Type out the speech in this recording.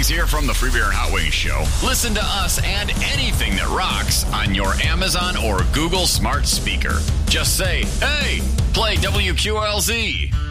always hear from the Free Beer and Hot Wings Show. Listen to us and anything that rocks on your Amazon or Google smart speaker. Just say, hey, play WQLZ.